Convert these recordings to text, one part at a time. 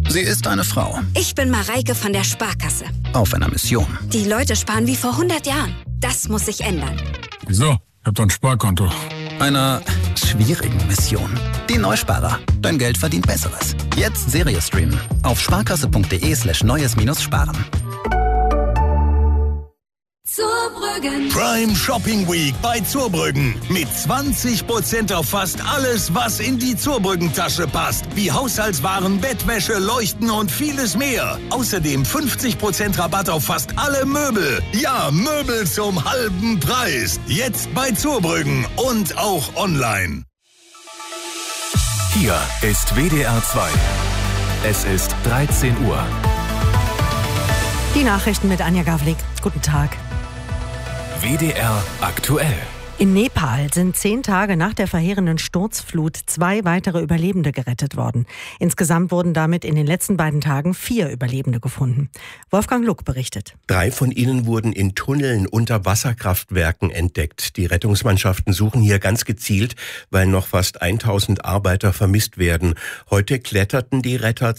Sie ist eine Frau. Ich bin Mareike von der Sparkasse. Auf einer Mission. Die Leute sparen wie vor 100 Jahren. Das muss sich ändern. Wieso? Ich hab doch ein Sparkonto. Einer schwierigen Mission. Die Neusparer. Dein Geld verdient Besseres. Jetzt Serie streamen. Auf sparkasse.de/neues-sparen. Zurbrüggen. Prime Shopping Week bei Zurbrüggen. Mit 20% auf fast alles, was in die Zurbrüggen-Tasche passt. Wie Haushaltswaren, Bettwäsche, Leuchten und vieles mehr. Außerdem 50% Rabatt auf fast alle Möbel. Ja, Möbel zum halben Preis. Jetzt bei Zurbrüggen und auch online. Hier ist WDR 2. Es ist 13 Uhr. Die Nachrichten mit Anja Gavlik. Guten Tag. WDR aktuell. In Nepal sind 10 Tage nach der verheerenden Sturzflut 2 weitere Überlebende gerettet worden. Insgesamt wurden damit in den letzten beiden Tagen 4 Überlebende gefunden. Wolfgang Luck berichtet. 3 von ihnen wurden in Tunneln unter Wasserkraftwerken entdeckt. Die Rettungsmannschaften suchen hier ganz gezielt, weil noch fast 1000 Arbeiter vermisst werden. Heute kletterten die Retter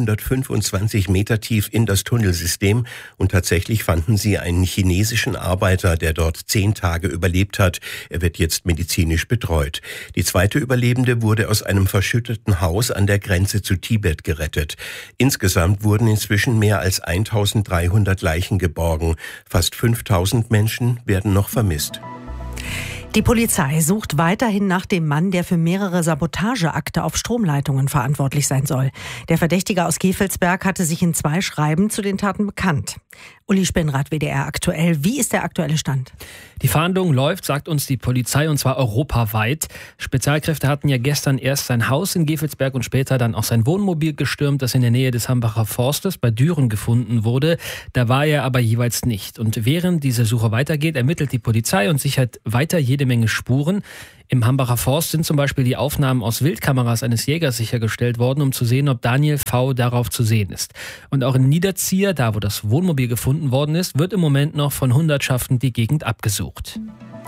225 Meter tief in das Tunnelsystem und tatsächlich fanden sie einen chinesischen Arbeiter, der dort 10 Tage überlebt hat. Er wird jetzt medizinisch betreut. Die zweite Überlebende wurde aus einem verschütteten Haus an der Grenze zu Tibet gerettet. Insgesamt wurden inzwischen mehr als 1300 Leichen geborgen. Fast 5000 Menschen werden noch vermisst. Die Polizei sucht weiterhin nach dem Mann, der für mehrere Sabotageakte auf Stromleitungen verantwortlich sein soll. Der Verdächtige aus Gevelsberg hatte sich in 2 Schreiben zu den Taten bekannt. Uli Spinnrad, WDR aktuell. Wie ist der aktuelle Stand? Die Fahndung läuft, sagt uns die Polizei, und zwar europaweit. Spezialkräfte hatten ja gestern erst sein Haus in Gevelsberg und später dann auch sein Wohnmobil gestürmt, das in der Nähe des Hambacher Forstes bei Düren gefunden wurde. Da war er aber jeweils nicht. Und während diese Suche weitergeht, ermittelt die Polizei und sichert weiter jede Menge Spuren. Im Hambacher Forst sind zum Beispiel die Aufnahmen aus Wildkameras eines Jägers sichergestellt worden, um zu sehen, ob Daniel V. darauf zu sehen ist. Und auch in Niederzieher, da wo das Wohnmobil gefunden worden ist, wird im Moment noch von Hundertschaften die Gegend abgesucht.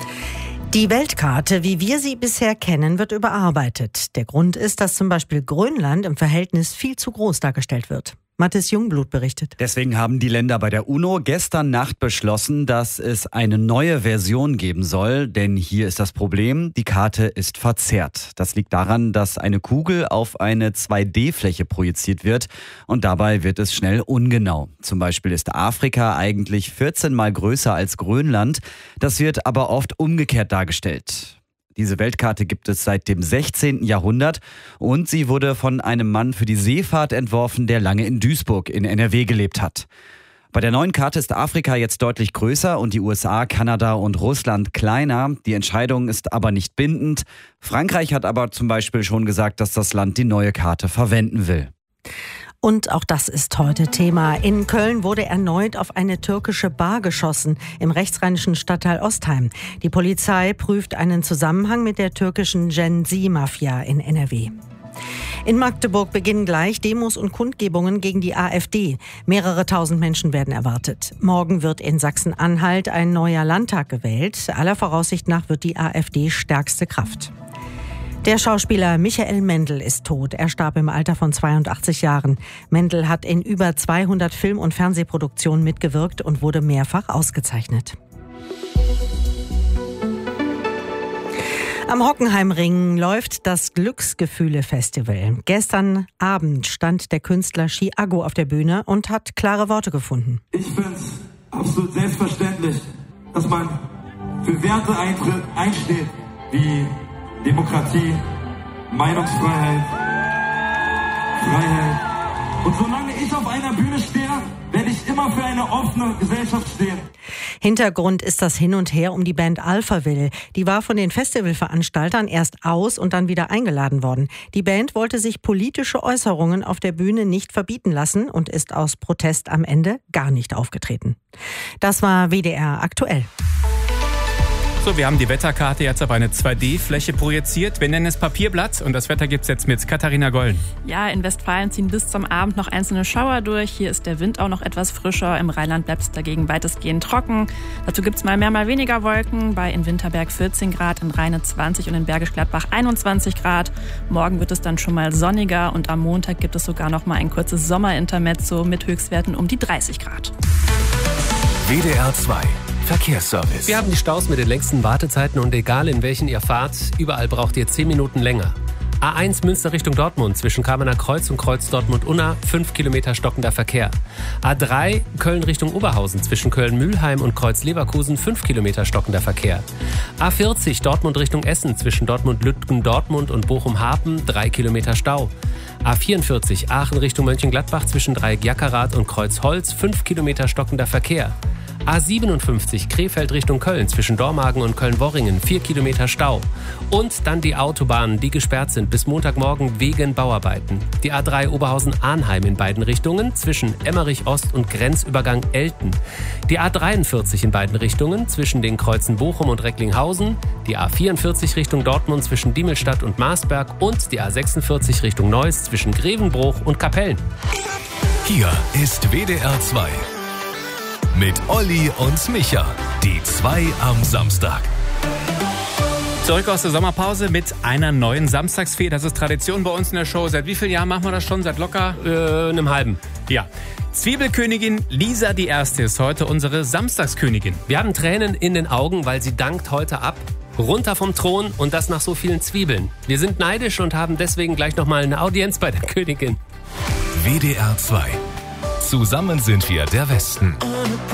Die Weltkarte, wie wir sie bisher kennen, wird überarbeitet. Der Grund ist, dass zum Beispiel Grönland im Verhältnis viel zu groß dargestellt wird. Mathis Jungblut berichtet. Deswegen haben die Länder bei der UNO gestern Nacht beschlossen, dass es eine neue Version geben soll. Denn hier ist das Problem, die Karte ist verzerrt. Das liegt daran, dass eine Kugel auf eine 2D-Fläche projiziert wird. Und dabei wird es schnell ungenau. Zum Beispiel ist Afrika eigentlich 14 Mal größer als Grönland. Das wird aber oft umgekehrt dargestellt. Diese Weltkarte gibt es seit dem 16. Jahrhundert und sie wurde von einem Mann für die Seefahrt entworfen, der lange in Duisburg in NRW gelebt hat. Bei der neuen Karte ist Afrika jetzt deutlich größer und die USA, Kanada und Russland kleiner. Die Entscheidung ist aber nicht bindend. Frankreich hat aber zum Beispiel schon gesagt, dass das Land die neue Karte verwenden will. Und auch das ist heute Thema. In Köln wurde erneut auf eine türkische Bar geschossen, im rechtsrheinischen Stadtteil Ostheim. Die Polizei prüft einen Zusammenhang mit der türkischen Gen-Z-Mafia in NRW. In Magdeburg beginnen gleich Demos und Kundgebungen gegen die AfD. Mehrere tausend Menschen werden erwartet. Morgen wird in Sachsen-Anhalt ein neuer Landtag gewählt. Aller Voraussicht nach wird die AfD stärkste Kraft. Der Schauspieler Michael Mendl ist tot. Er starb im Alter von 82 Jahren. Mendl hat in über 200 Film- und Fernsehproduktionen mitgewirkt und wurde mehrfach ausgezeichnet. Am Hockenheimring läuft das Glücksgefühle-Festival. Gestern Abend stand der Künstler Chiago auf der Bühne und hat klare Worte gefunden. Ich finde es absolut selbstverständlich, dass man für Werte einsteht, wie Demokratie, Meinungsfreiheit, Freiheit. Und solange ich auf einer Bühne stehe, werde ich immer für eine offene Gesellschaft stehen. Hintergrund ist das Hin und Her um die Band Alphaville. Die war von den Festivalveranstaltern erst aus und dann wieder eingeladen worden. Die Band wollte sich politische Äußerungen auf der Bühne nicht verbieten lassen und ist aus Protest am Ende gar nicht aufgetreten. Das war WDR aktuell. So, wir haben die Wetterkarte jetzt auf eine 2D-Fläche projiziert. Wir nennen es Papierblatt und das Wetter gibt's jetzt mit Katharina Gollen. Ja, in Westfalen ziehen bis zum Abend noch einzelne Schauer durch. Hier ist der Wind auch noch etwas frischer. Im Rheinland bleibt es dagegen weitestgehend trocken. Dazu gibt's mal mehr, mal weniger Wolken. Bei in Winterberg 14 Grad, in Rheine 20 und in Bergisch Gladbach 21 Grad. Morgen wird es dann schon mal sonniger und am Montag gibt es sogar noch mal ein kurzes Sommerintermezzo mit Höchstwerten um die 30 Grad. WDR 2 Verkehrsservice. Wir haben die Staus mit den längsten Wartezeiten und egal in welchen ihr fahrt, überall braucht ihr 10 Minuten länger. A1 Münster Richtung Dortmund zwischen Kamener Kreuz und Kreuz Dortmund-Unna 5 Kilometer stockender Verkehr. A3 Köln Richtung Oberhausen zwischen Köln-Mühlheim und Kreuz Leverkusen 5 Kilometer stockender Verkehr. A40 Dortmund Richtung Essen zwischen Dortmund-Lütgen-Dortmund und Bochum-Hapen 3 Kilometer Stau. A44 Aachen Richtung Mönchengladbach zwischen Dreieck Jackerath und Kreuz Holz 5 Kilometer stockender Verkehr. A57 Krefeld Richtung Köln zwischen Dormagen und Köln-Worringen 4 Kilometer Stau. Und dann die Autobahnen, die gesperrt sind bis Montagmorgen wegen Bauarbeiten. Die A3 Oberhausen-Arnheim in beiden Richtungen zwischen Emmerich Ost und Grenzübergang Elten. Die A43 in beiden Richtungen zwischen den Kreuzen Bochum und Recklinghausen. Die A44 Richtung Dortmund zwischen Diemelstadt und Marsberg. Und die A46 Richtung Neuss zwischen Grevenbruch und Kapellen. Hier ist WDR 2. Mit Olli und Micha. Die 2 am Samstag. Zurück aus der Sommerpause mit einer neuen Samstagsfee. Das ist Tradition bei uns in der Show. Seit wie vielen Jahren machen wir das schon? Seit locker? Einem halben. Ja. Zwiebelkönigin Lisa die Erste ist heute unsere Samstagskönigin. Wir haben Tränen in den Augen, weil sie dankt heute ab. Runter vom Thron und das nach so vielen Zwiebeln. Wir sind neidisch und haben deswegen gleich nochmal eine Audienz bei der Königin. WDR 2. Zusammen sind wir der Westen.